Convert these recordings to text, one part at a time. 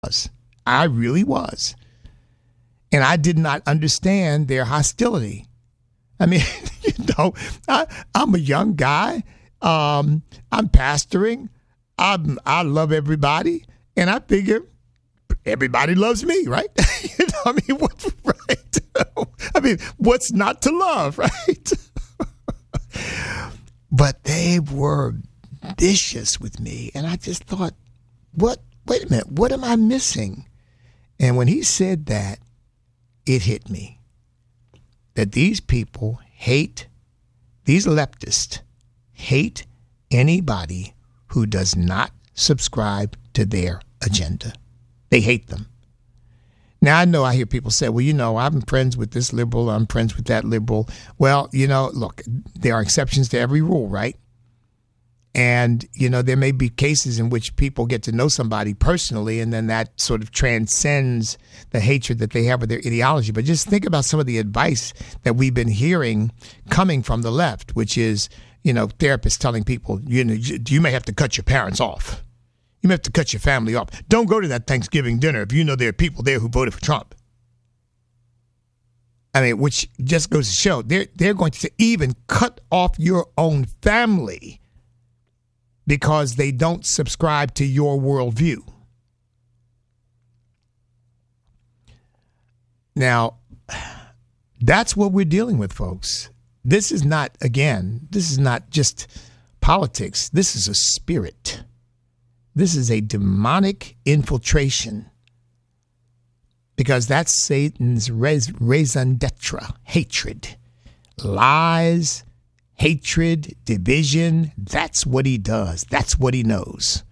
I really was. And I did not understand their hostility. I mean, I'm a young guy. I'm pastoring. I love everybody. And I figure everybody loves me, right? What's not to love, right? But they were vicious with me. And I just thought, wait a minute, what am I missing? And when he said that, it hit me that these people these leftists hate anybody who does not subscribe to their agenda. They hate them. Now, I hear people say, well, I'm friends with this liberal, I'm friends with that liberal. Well, look, there are exceptions to every rule, right? And, there may be cases in which people get to know somebody personally, and then that sort of transcends the hatred that they have with their ideology. But just think about some of the advice that we've been hearing coming from the left, which is, therapists telling people, you may have to cut your parents off. You may have to cut your family off. Don't go to that Thanksgiving dinner if you know there are people there who voted for Trump. Which just goes to show they're going to even cut off your own family because they don't subscribe to your worldview. Now, that's what we're dealing with, folks. This is not just politics. This is a spirit. This is a demonic infiltration because that's Satan's raison d'etre, hatred, lies, hatred, division. That's what he does. That's what he knows.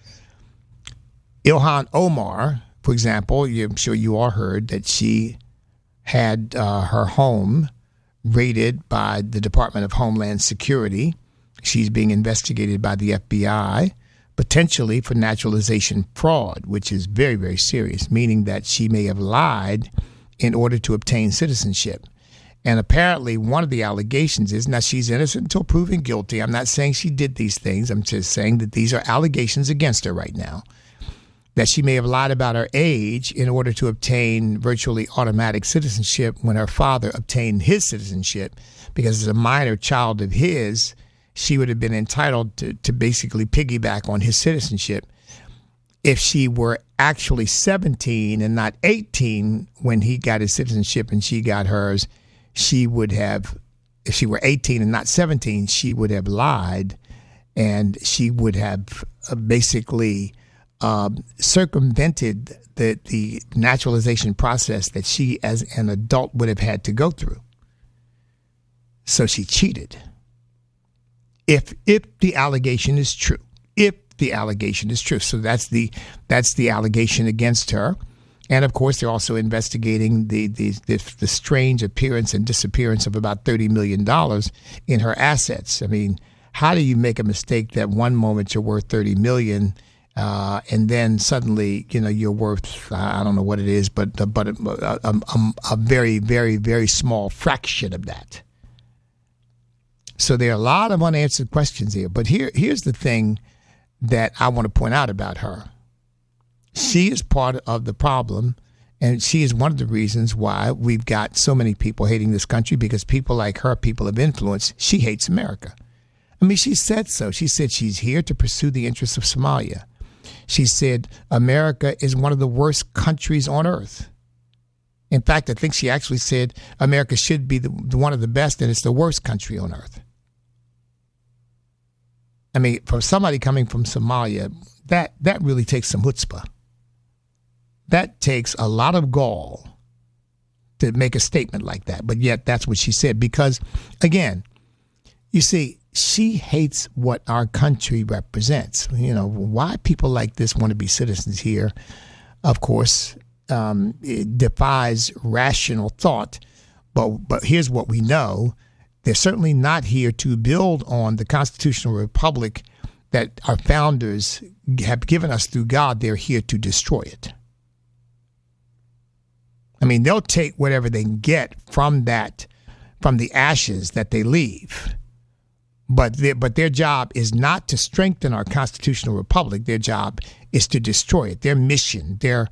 Ilhan Omar, for example, I'm sure you all heard that she had her home raided by the Department of Homeland Security. She's being investigated by the FBI, potentially for naturalization fraud, which is very, very serious, meaning that she may have lied in order to obtain citizenship. And apparently one of the allegations is, now she's innocent until proven guilty. I'm not saying she did these things. I'm just saying that these are allegations against her right now, that she may have lied about her age in order to obtain virtually automatic citizenship when her father obtained his citizenship, because as a minor child of his, she would have been entitled to basically piggyback on his citizenship. If she were actually 17 and not 18 when he got his citizenship and she got hers, she would have, if she were 18 and not 17, she would have lied, and she would have basically circumvented the naturalization process that she as an adult would have had to go through. So she cheated. If the allegation is true, so that's the allegation against her. And of course, they're also investigating the strange appearance and disappearance of about $30 million in her assets. How do you make a mistake that one moment you're worth $30 million, and then suddenly you're worth, I don't know what it is, but a very, very, very small fraction of that. So there are a lot of unanswered questions here. But here's the thing that I want to point out about her. She is part of the problem, and she is one of the reasons why we've got so many people hating this country, because people like her, people of influence, she hates America. She said so. She said she's here to pursue the interests of Somalia. She said America is one of the worst countries on earth. In fact, I think she actually said America should be the one of the best, and it's the worst country on earth. For somebody coming from Somalia, that really takes some chutzpah. That takes a lot of gall to make a statement like that. But yet that's what she said. Because, again, you see, she hates what our country represents. Why people like this want to be citizens here, of course, it defies rational thought. But here's what we know. They're certainly not here to build on the constitutional republic that our founders have given us through God. They're here to destroy it. They'll take whatever they can get from the ashes that they leave. But their job is not to strengthen our constitutional republic. Their job is to destroy it. Their mission, their